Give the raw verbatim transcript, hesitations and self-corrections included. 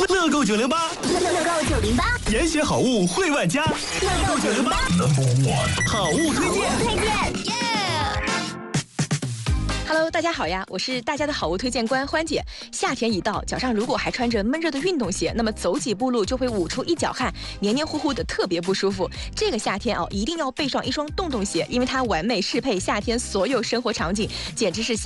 乐购九零八， 乐购九零八， 严选好物惠万家。乐购九零八 ，Number One， 好物推荐。 推荐，耶 ！Hello， 大家好呀，我是大家的好物推荐官欢姐。夏天一到，脚上如果还穿着闷热的运动鞋，那么走几步路就会捂出一脚汗，黏黏糊糊的，特别不舒服。这个夏天哦，一定要备上一双洞洞鞋，因为它完美适配夏天所有生活场景，简直是夏。